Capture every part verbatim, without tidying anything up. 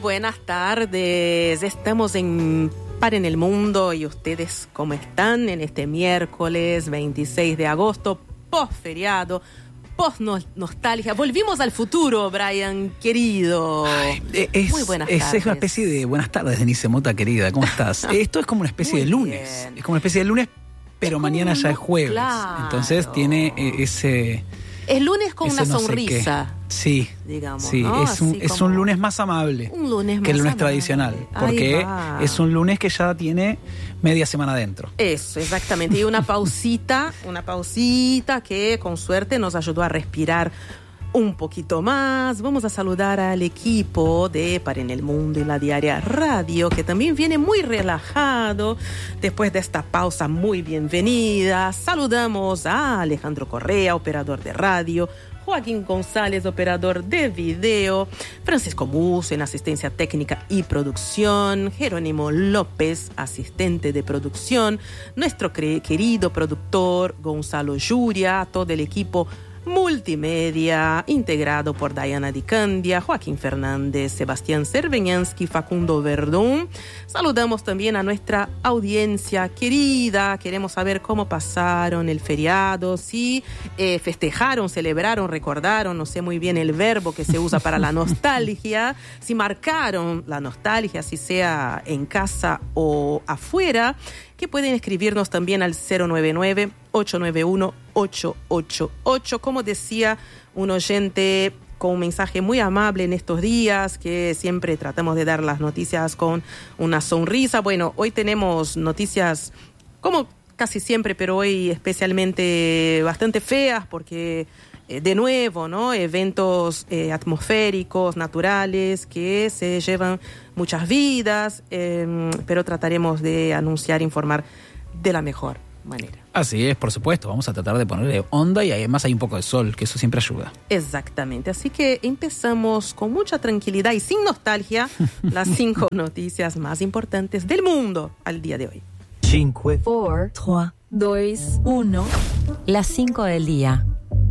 Buenas tardes, estamos en Paren el Mundo y ustedes cómo están en este miércoles veintiséis de agosto, post feriado, post nostalgia. Volvimos al futuro, Brian, querido. Ay, es, Muy buenas es, tardes. Es una especie de buenas tardes, Denise Mota, querida, ¿cómo estás? Esto es como una especie Muy de lunes, bien. es como una especie de lunes, pero Es mañana como ya un- es jueves, claro. entonces tiene eh, ese... Es lunes con ese una no sé sonrisa, qué. Sí, digamos, sí, ¿no? es, un, Así es como un lunes más amable un lunes que el más lunes amable. tradicional, Ahí porque va. es un lunes que ya tiene media semana dentro. Eso, exactamente. Y una pausita, una pausita que con suerte nos ayudó a respirar un poquito más. Vamos a saludar al equipo de Paren el Mundo y la Diaria Radio, que también viene muy relajado después de esta pausa. Muy bienvenida. Saludamos a Alejandro Correa, operador de radio, Joaquín González, operador de video, Francisco Musso en asistencia técnica y producción, Jerónimo López, asistente de producción, nuestro cre- querido productor Gonzalo Yuria, todo el equipo multimedia integrado por Diana Di Candia, Joaquín Fernández, Sebastián Cerveñansky, Facundo Verdún. Saludamos también a nuestra audiencia querida. Queremos saber cómo pasaron el feriado, si eh, festejaron, celebraron, recordaron, no sé muy bien el verbo que se usa para la nostalgia, si marcaron la nostalgia, si sea en casa o afuera, que pueden escribirnos también al cero nueve nueve, ocho nueve uno, ocho ocho ocho. Como decía un oyente con un mensaje muy amable en estos días, que siempre tratamos de dar las noticias con una sonrisa. Bueno, hoy tenemos noticias como casi siempre, pero hoy especialmente bastante feas porque eh, de nuevo, ¿no? Eventos eh, atmosféricos, naturales, que se llevan muchas vidas, eh, pero trataremos de anunciar, informar de la mejor manera. Así es, por supuesto, vamos a tratar de ponerle onda y además hay un poco de sol, que eso siempre ayuda. Exactamente, así que empezamos con mucha tranquilidad y sin nostalgia las cinco noticias más importantes del mundo al día de hoy. cinco, cuatro, tres, dos, uno. Las cinco del día.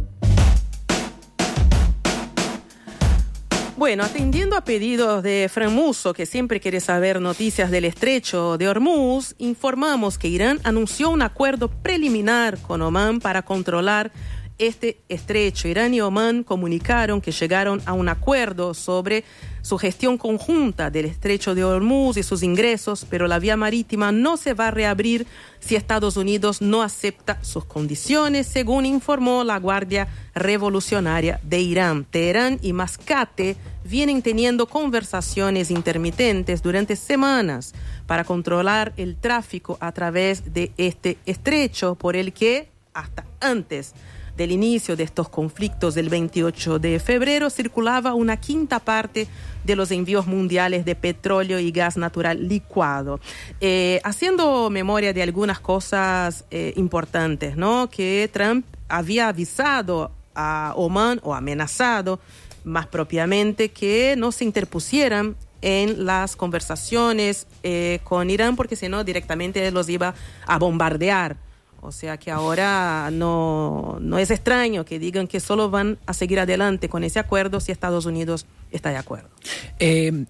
Bueno, atendiendo a pedidos de Fran Musso, que siempre quiere saber noticias del estrecho de Hormuz, informamos que Irán anunció un acuerdo preliminar con Omán para controlar este estrecho. Irán y Omán comunicaron que llegaron a un acuerdo sobre su gestión conjunta del estrecho de Hormuz y sus ingresos, pero la vía marítima no se va a reabrir si Estados Unidos no acepta sus condiciones, según informó la Guardia Revolucionaria de Irán. Teherán y Mascate vienen teniendo conversaciones intermitentes durante semanas para controlar el tráfico a través de este estrecho, por el que hasta antes del inicio de estos conflictos del veintiocho de febrero circulaba una quinta parte de los envíos mundiales de petróleo y gas natural licuado. Eh, haciendo memoria de algunas cosas eh, importantes, ¿no? Que Trump había avisado a Omán, o amenazado más propiamente, que no se interpusieran en las conversaciones eh, con Irán, porque si no directamente los iba a bombardear. O sea que ahora no, no es extraño que digan que solo van a seguir adelante con ese acuerdo si Estados Unidos está de acuerdo. Eh,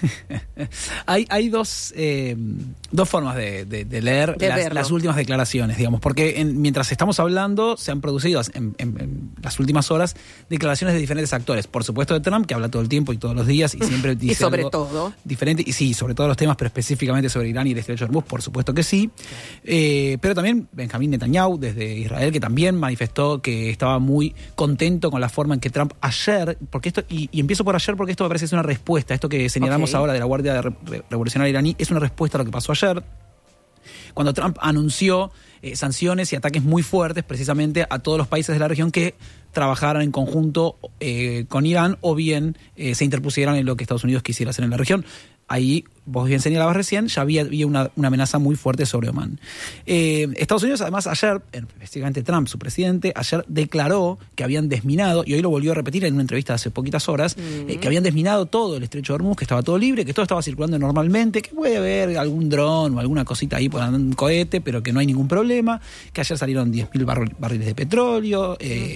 hay hay dos, eh, dos formas de, de, de leer De las, las últimas declaraciones, digamos, porque en, mientras estamos hablando se han producido en, en, en las últimas horas declaraciones de diferentes actores. Por supuesto de Trump, que habla todo el tiempo y todos los días y siempre dice Y sobre algo todo. diferente. Y sí, sobre todos los temas, pero específicamente sobre Irán y el estrecho de Hormuz, por supuesto que sí. Eh, pero también Benjamín Netanyahu, desde Israel, que también manifestó que estaba muy contento con la forma en que Trump ayer, porque esto, y, y empiezo por ayer porque esto me parece que es una respuesta, esto que señalamos Okay. ahora de la Guardia Re- Re- Revolucionaria iraní, es una respuesta a lo que pasó ayer, cuando Trump anunció eh, sanciones y ataques muy fuertes precisamente a todos los países de la región que trabajaran en conjunto eh, con Irán o bien eh, se interpusieran en lo que Estados Unidos quisiera hacer en la región. Ahí, vos bien señalabas recién, ya había, había una, una amenaza muy fuerte sobre Omán. Eh, Estados Unidos, además, ayer, específicamente Trump, su presidente, ayer declaró que habían desminado, y hoy lo volvió a repetir en una entrevista hace poquitas horas, mm. eh, que habían desminado todo el estrecho de Hormuz, que estaba todo libre, que todo estaba circulando normalmente, que puede haber algún dron o alguna cosita ahí por un cohete, pero que no hay ningún problema, que ayer salieron diez mil barriles de petróleo, eh, uh-huh. que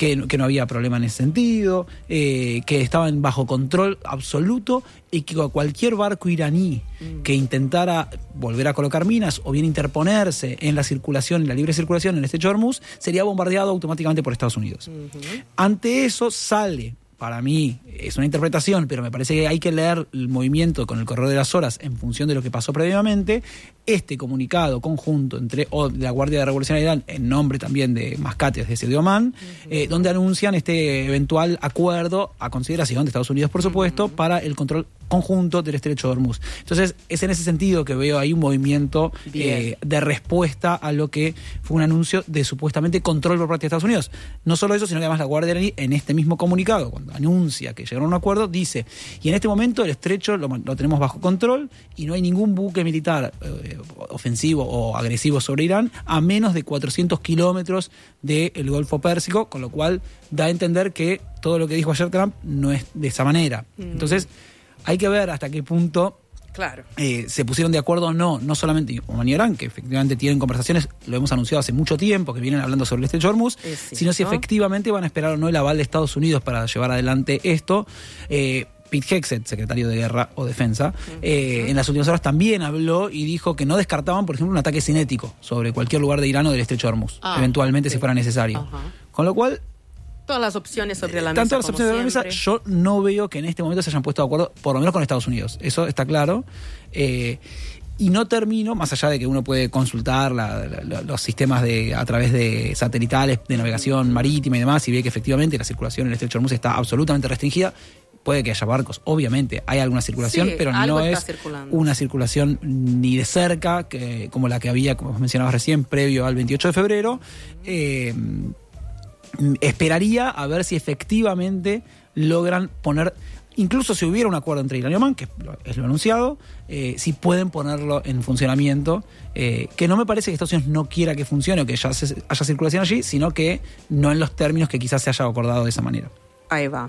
que, que no había problema en ese sentido, eh, que estaban bajo control absoluto y que cualquier barco iraní que intentara volver a colocar minas o bien interponerse en la circulación, en la libre circulación en el estrecho de Hormuz, sería bombardeado automáticamente por Estados Unidos. Uh-huh. Ante eso sale, para mí, es una interpretación, pero me parece que hay que leer el movimiento con el correr de las horas en función de lo que pasó previamente, este comunicado conjunto entre o, la Guardia de Revolución de Irán, en nombre también de Mascate, de, de Omán, uh-huh. eh, donde anuncian este eventual acuerdo a consideración de Estados Unidos, por supuesto, uh-huh. para el control conjunto del estrecho de Hormuz. Entonces, es en ese sentido que veo ahí un movimiento eh, de respuesta a lo que fue un anuncio de supuestamente control por parte de Estados Unidos. No solo eso, sino que además la Guardia iraní, en este mismo comunicado, cuando anuncia que llegaron a un acuerdo, dice, y en este momento el estrecho lo, lo tenemos bajo control y no hay ningún buque militar eh, ofensivo o agresivo sobre Irán a menos de cuatrocientos kilómetros del Golfo Pérsico, con lo cual da a entender que todo lo que dijo ayer Trump no es de esa manera. Mm. Entonces, hay que ver hasta qué punto claro. eh, se pusieron de acuerdo o no, no solamente Omán y Irán, que efectivamente tienen conversaciones, lo hemos anunciado hace mucho tiempo, que vienen hablando sobre el estrecho de Hormuz, eh, sí, sino si ¿no? efectivamente van a esperar o no el aval de Estados Unidos para llevar adelante esto. Eh, Pete Hegseth, secretario de Guerra o Defensa, uh-huh. eh, en las últimas horas también habló y dijo que no descartaban, por ejemplo, un ataque cinético sobre cualquier lugar de Irán o del estrecho de Hormuz, ah, eventualmente okay. si fuera necesario. Uh-huh. Con lo cual, todas las opciones sobre la mesa. Tanto las opciones sobre la mesa, yo no veo que en este momento se hayan puesto de acuerdo, por lo menos con Estados Unidos. Eso está claro. Eh, y no termino, más allá de que uno puede consultar la, la, los sistemas de a través de satelitales de navegación marítima y demás, y ve que efectivamente la circulación en el estrecho de Hormuz está absolutamente restringida. Puede que haya barcos, obviamente, hay alguna circulación, sí, pero no es circulando. Una circulación ni de cerca, que, como la que había, como mencionabas recién, previo al veintiocho de febrero. Eh, esperaría a ver si efectivamente logran poner, incluso si hubiera un acuerdo entre Irán y Omán, que es lo anunciado, eh, si pueden ponerlo en funcionamiento, eh, que no me parece que Estados Unidos no quiera que funcione o que ya se, haya circulación allí, sino que no en los términos que quizás se haya acordado de esa manera. Ahí va.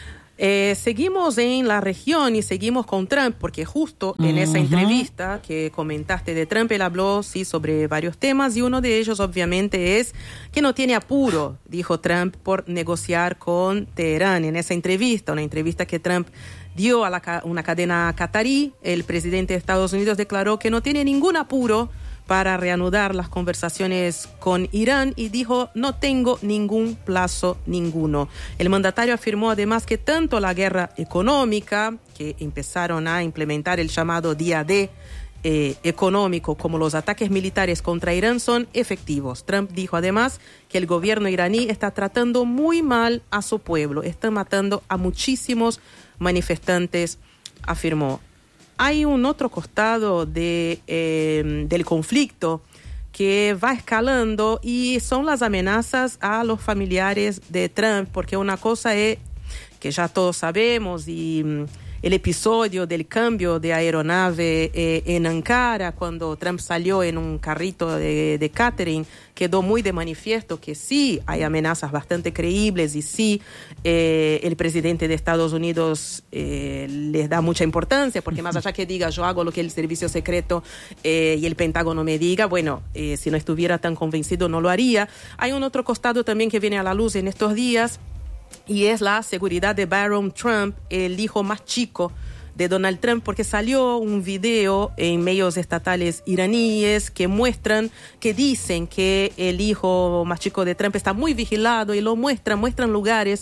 Eh, seguimos en la región y seguimos con Trump, porque justo en uh-huh. esa entrevista que comentaste de Trump, él habló sí sobre varios temas y uno de ellos obviamente es que no tiene apuro, dijo Trump, por negociar con Teherán. En esa entrevista, una entrevista que Trump dio a la, una cadena catarí, el presidente de Estados Unidos declaró que no tiene ningún apuro para reanudar las conversaciones con Irán y dijo, no tengo ningún plazo ninguno. El mandatario afirmó además que tanto la guerra económica, que empezaron a implementar el llamado día D eh, económico, como los ataques militares contra Irán son efectivos. Trump dijo además que el gobierno iraní está tratando muy mal a su pueblo, está matando a muchísimos manifestantes, afirmó. Hay un otro costado de, eh, del conflicto que va escalando y son las amenazas a los familiares de Trump, porque una cosa es que ya todos sabemos y el episodio del cambio de aeronave eh, en Ankara, cuando Trump salió en un carrito de, de catering, quedó muy de manifiesto que sí hay amenazas bastante creíbles y sí eh, el presidente de Estados Unidos eh, les da mucha importancia, porque más allá que diga yo hago lo que el servicio secreto eh, y el Pentágono me diga, bueno, eh, si no estuviera tan convencido no lo haría. Hay un otro costado también que viene a la luz en estos días, y es la seguridad de Barron Trump, el hijo más chico de Donald Trump, porque salió un video en medios estatales iraníes que muestran, que dicen que el hijo más chico de Trump está muy vigilado y lo muestran, muestran lugares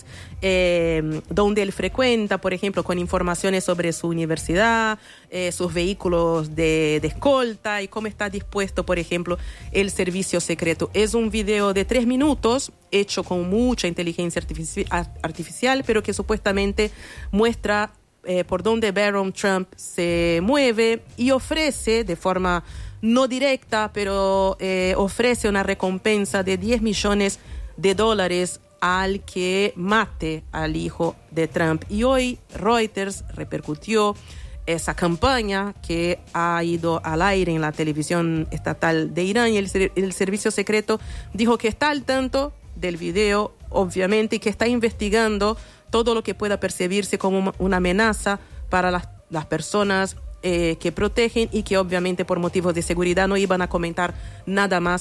eh, donde él frecuenta, por ejemplo, con informaciones sobre su universidad, eh, sus vehículos de, de escolta y cómo está dispuesto, por ejemplo, el servicio secreto. Es un video de tres minutos hecho con mucha inteligencia artifici- artificial, pero que supuestamente muestra Eh, por donde Barron Trump se mueve y ofrece de forma no directa, pero eh, ofrece una recompensa de diez millones de dólares al que mate al hijo de Trump. Y hoy Reuters repercutió esa campaña que ha ido al aire en la televisión estatal de Irán, y el, el servicio secreto dijo que está al tanto del video, obviamente, y que está investigando todo lo que pueda percibirse como una amenaza para las, las personas eh, que protegen, y que obviamente por motivos de seguridad no iban a comentar nada más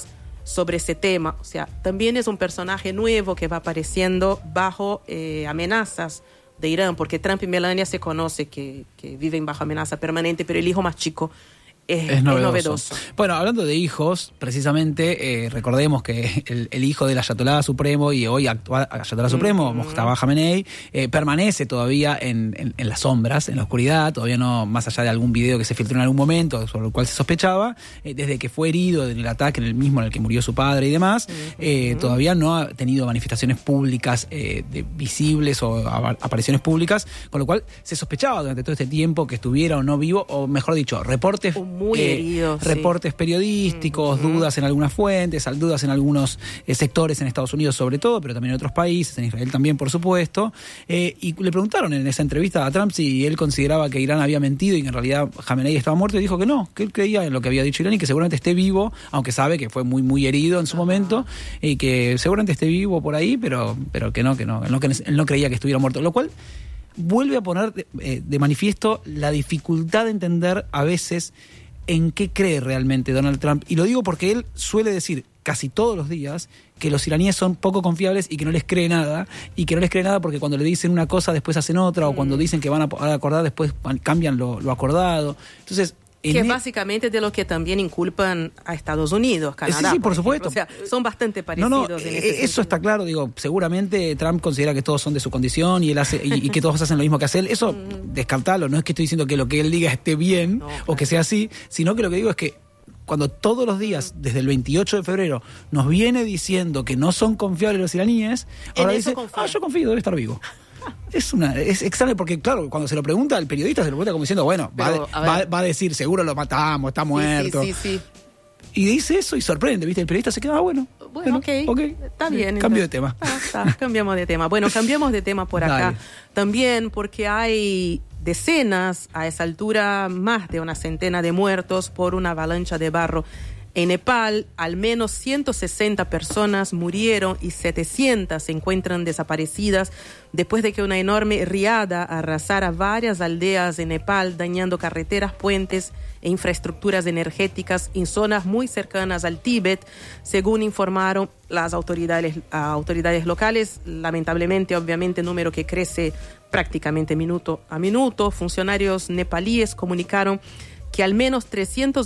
sobre ese tema. O sea, también es un personaje nuevo que va apareciendo bajo eh, amenazas de Irán, porque Trump y Melania se conoce que, que viven bajo amenaza permanente, pero el hijo más chico Es, es, novedoso. es novedoso. Bueno, hablando de hijos, precisamente, eh, recordemos que el, el hijo del Ayatolá Supremo y hoy actual Ayatolá Supremo, mm-hmm. Mojtaba Khamenei, eh, permanece todavía en, en, en las sombras, en la oscuridad, todavía no, más allá de algún video que se filtró en algún momento, sobre el cual se sospechaba, eh, desde que fue herido en el ataque, en el mismo en el que murió su padre y demás, mm-hmm. eh, todavía no ha tenido manifestaciones públicas eh, de, visibles o a, apariciones públicas, con lo cual se sospechaba durante todo este tiempo que estuviera o no vivo, o mejor dicho, reportes... Um, Muy eh, herido, reportes sí. periodísticos, uh-huh. dudas en algunas fuentes, dudas en algunos eh, sectores en Estados Unidos sobre todo, pero también en otros países, en Israel también por supuesto, eh, y le preguntaron en esa entrevista a Trump si él consideraba que Irán había mentido y que en realidad Khamenei estaba muerto, y dijo que no, que él creía en lo que había dicho Irán y que seguramente esté vivo, aunque sabe que fue muy muy herido en su uh-huh. momento, y que seguramente esté vivo por ahí, pero, pero que no, que no, él no, que él no creía que estuviera muerto, lo cual vuelve a poner de, eh, de manifiesto la dificultad de entender a veces en qué cree realmente Donald Trump. Y lo digo porque él suele decir casi todos los días que los iraníes son poco confiables y que no les cree nada, y que no les cree nada porque cuando le dicen una cosa después hacen otra, mm. o cuando dicen que van a acordar después cambian lo, lo acordado. Entonces... Que es básicamente de lo que también inculpan a Estados Unidos, Canadá. Sí, sí, por, por supuesto. O sea, son bastante parecidos. No, no, en ese eso sentido. Está claro. Digo, seguramente Trump considera que todos son de su condición y él hace y, y que todos hacen lo mismo que hace él. Eso, mm. descartalo. No es que estoy diciendo que lo que él diga esté bien no, claro. o que sea así, sino que lo que digo es que cuando todos los días, desde el veintiocho de febrero, nos viene diciendo que no son confiables los iraníes, ahora dice, confío. ah, yo confío, debe estar vivo. Es una es extraño porque, claro, cuando se lo pregunta, el periodista se lo pregunta como diciendo, bueno, Pero, va, va, va a decir, seguro lo matamos, está muerto. Sí, sí, sí, sí. Y dice eso y sorprende, ¿viste? El periodista se queda, ah, bueno. Bueno, ok, okay. Está bien. Cambio entonces. de tema. Ah, está, cambiamos de tema. Bueno, cambiamos de tema por acá. Dale. También porque hay decenas, a esa altura más de una centena de muertos por una avalancha de barro. En Nepal, al menos ciento sesenta personas murieron y setecientas se encuentran desaparecidas después de que una enorme riada arrasara varias aldeas de Nepal, dañando carreteras, puentes e infraestructuras energéticas en zonas muy cercanas al Tíbet, según informaron las autoridades, autoridades locales. Lamentablemente, obviamente, número que crece prácticamente minuto a minuto. Funcionarios nepalíes comunicaron que al menos trescientos